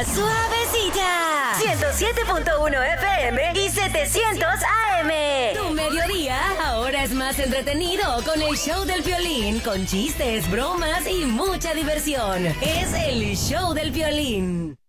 suavecilla. 107.1 FM y 700 AM. Tu mediodía ahora es más entretenido con el show del Piolín, con chistes, bromas y mucha diversión. Es el show del Piolín.